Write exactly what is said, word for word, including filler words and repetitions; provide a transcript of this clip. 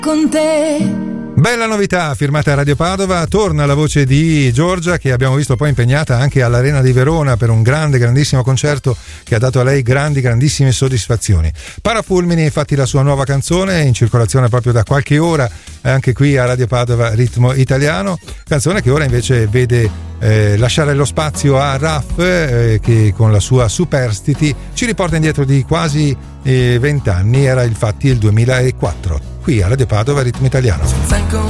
con te. Bella novità firmata a Radio Padova, torna la voce di Giorgia, che abbiamo visto poi impegnata anche all'Arena di Verona per un grande, grandissimo concerto che ha dato a lei grandi, grandissime soddisfazioni. Parafulmini, infatti, la sua nuova canzone in circolazione proprio da qualche ora anche qui a Radio Padova, Ritmo Italiano, canzone che ora invece vede eh, lasciare lo spazio a Raf eh, che con la sua Superstiti ci riporta indietro di quasi vent'anni, eh, era infatti il duemilaquattro. Qui a Radio Padova, Ritmo Italiano. Senza